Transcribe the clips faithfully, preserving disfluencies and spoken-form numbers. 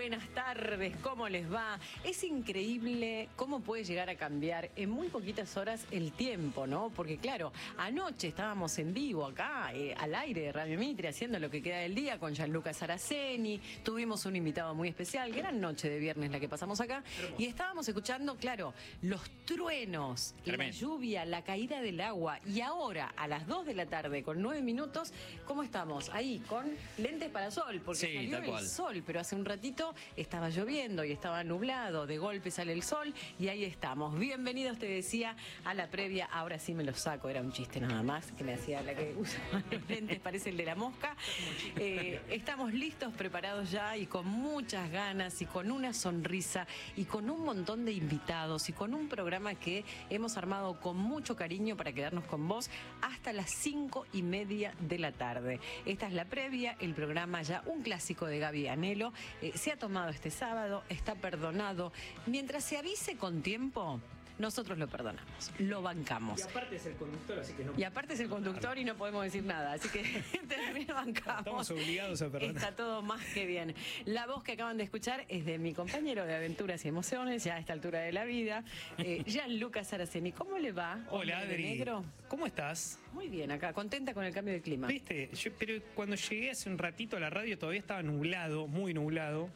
buenas tardes, ¿cómo les va? Es increíble cómo puede llegar a cambiar en muy poquitas horas el tiempo, ¿no? Porque claro, anoche estábamos en vivo acá, eh, al aire de Radio Mitre, haciendo lo que queda del día con Gianluca Saraceni, tuvimos un invitado muy especial, gran noche de viernes la que pasamos acá, y estábamos escuchando, claro, los truenos, Tremendo. La lluvia, la caída del agua, y ahora a las dos de la tarde con nueve minutos, ¿cómo estamos? Ahí, con lentes para sol, porque sí, salió el cual. sol, pero hace un ratito estaba lloviendo y estaba nublado, de golpe sale el sol y ahí estamos. Bienvenidos, te decía, a la previa. Ahora sí me lo saco, era un chiste nada más que me hacía la que usaba los lentes, parece el de la mosca. Eh, estamos listos, preparados ya y con muchas ganas y con una sonrisa y con un montón de invitados y con un programa que hemos armado con mucho cariño para quedarnos con vos hasta las cinco y media de la tarde. Esta es la previa, el programa ya un clásico de Gaby Anelo. Eh, se ha tomado este sábado, está perdonado. Mientras se avise con tiempo, nosotros lo perdonamos, lo bancamos. Y aparte es el conductor, así que no... Y aparte es el conductor y no podemos decir nada, así que también bancamos. Estamos obligados a perdonar. Está todo más que bien. La voz que acaban de escuchar es de mi compañero de aventuras y emociones, ya a esta altura de la vida, eh, Gianluca Saraceni. ¿Cómo le va? Hola, Adri. Negro? ¿Cómo estás? Muy bien, acá, contenta con el cambio de clima. Viste, yo, pero cuando llegué hace un ratito a la radio todavía estaba nublado, muy nublado.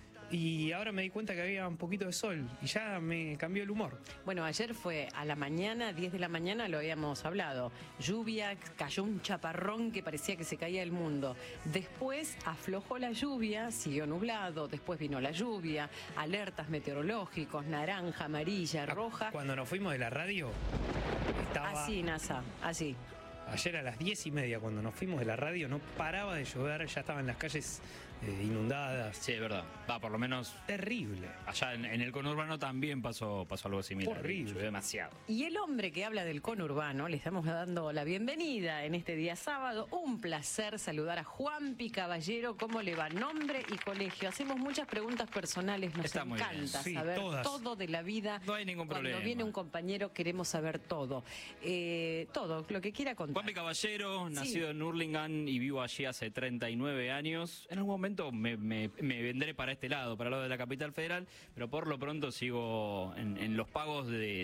Y ahora me di cuenta que había un poquito de sol y ya me cambió el humor. Bueno, ayer fue a la mañana, diez de la mañana, lo habíamos hablado. Lluvia, cayó un chaparrón que parecía que se caía el mundo. Después aflojó la lluvia, siguió nublado, después vino la lluvia, alertas meteorológicos, naranja, amarilla, roja. Cuando nos fuimos de la radio, estaba... Así, NASA, así. Ayer a las diez y media, cuando nos fuimos de la radio, no paraba de llover, ya estaban las calles eh, inundadas. Sí, es verdad. Va, por lo menos... Terrible. Allá en, en el conurbano también pasó, pasó algo similar. Horrible. Llovió demasiado. Y el hombre que habla del conurbano, le estamos dando la bienvenida en este día sábado. Un placer saludar a Juanpi Caballero. ¿Cómo le va? Nombre y colegio. Hacemos muchas preguntas personales, nos Está muy bien. encanta Sí, saber todas. todo de la vida. No hay ningún Cuando problema. viene un compañero queremos saber todo. Eh, todo, lo que quiera contar. Juanpi Caballero, Sí. nacido en Hurlingham y vivo allí hace treinta y nueve años. En algún momento me, me, me vendré para este lado, para el lado de la capital federal, pero por lo pronto sigo en, en los pagos de